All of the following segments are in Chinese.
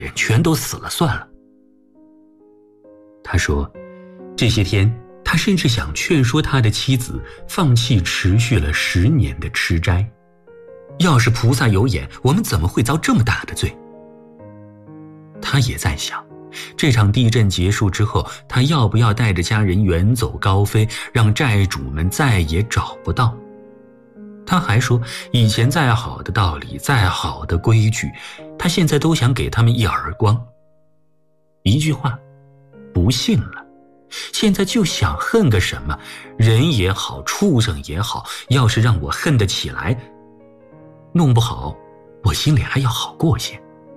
人全都死了算了。他说，这些天他甚至想劝说他的妻子放弃持续了10年的吃斋。要是菩萨有眼，我们怎么会遭这么大的罪？他也在想，这场地震结束之后，他要不要带着家人远走高飞，让债主们再也找不到。他还说，以前再好的道理，再好的规矩，他现在都想给他们一耳光。一句话，不信了。现在就想恨个什么，人也好，畜生也好，要是让我恨得起来，弄不好我心里还要好过些。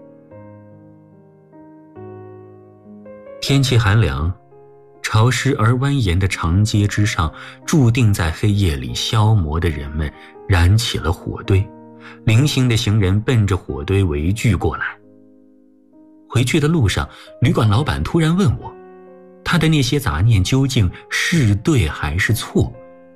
天气寒凉，潮湿而蜿蜒的长街之上，注定在黑夜里消磨的人们燃起了火堆，零星的行人奔着火堆围聚过来。回去的路上，旅馆老板突然问我，他的那些杂念究竟是对还是错？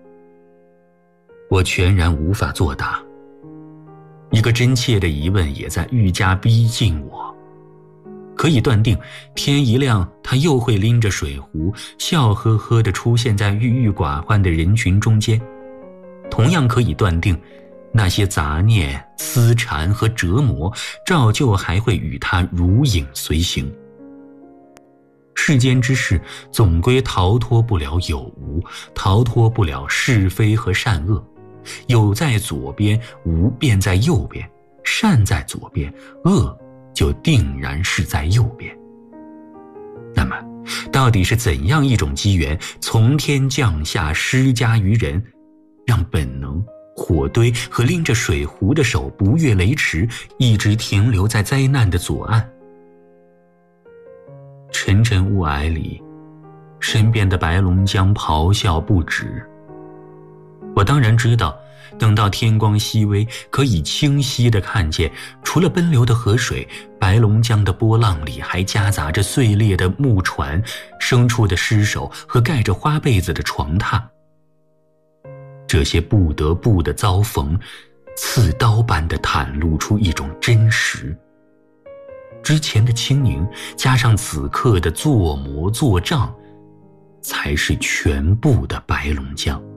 我全然无法作答，一个真切的疑问也在愈加逼近我。可以断定，天一亮他又会拎着水壶，笑呵呵地出现在郁郁寡欢的人群中间。同样可以断定，那些杂念、思缠和折磨，照旧还会与他如影随形。世间之事总归逃脱不了有无，逃脱不了是非和善恶。有在左边，无便在右边，善在左边，恶就定然是在右边。那么到底是怎样一种机缘，从天降下施加于人，让本能、火堆和拎着水壶的手不越雷池，一直停留在灾难的左岸？沉沉雾霭里，身边的白龙江咆哮不止。我当然知道，等到天光熹微，可以清晰地看见，除了奔流的河水，白龙江的波浪里还夹杂着碎裂的木船、牲畜的尸首和盖着花被子的床榻。这些不得不的遭逢，刺刀般地袒露出一种真实。之前的清宁，加上此刻的作魔作障，才是全部的白龙江。